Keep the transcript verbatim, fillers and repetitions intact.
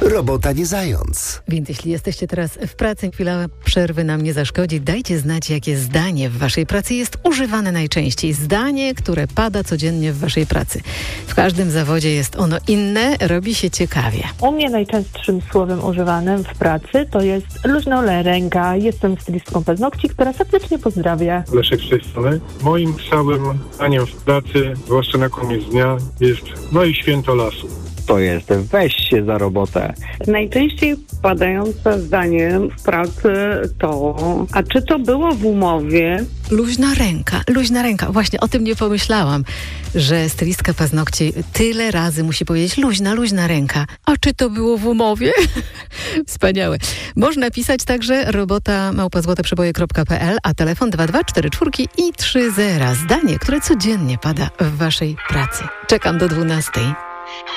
Robota nie zając. Więc jeśli jesteście teraz w pracy, chwila przerwy nam nie zaszkodzi. Dajcie znać, jakie zdanie w waszej pracy jest używane najczęściej. Zdanie, które pada codziennie w waszej pracy. W każdym zawodzie jest ono inne, robi się ciekawie. U mnie najczęstszym słowem używanym w pracy to jest luźna ręka. Jestem stylistką paznokci, która serdecznie pozdrawia. Leszek z tej strony. Moim całym zdaniem w pracy, zwłaszcza na koniec dnia, jest no i święto lasu. To jest weź się za robotę. Najczęściej padające zdanie w pracy to, a czy to było w umowie? Luźna ręka, luźna ręka. Właśnie o tym nie pomyślałam, że stylistka paznokci tyle razy musi powiedzieć luźna, luźna ręka. A czy to było w umowie? Wspaniałe. Można pisać także robota małpa złote przeboje kropka pe el, a telefon dwa dwa cztery cztery i trzy zera. Zdanie, które codziennie pada w waszej pracy. Czekam do dwunastej.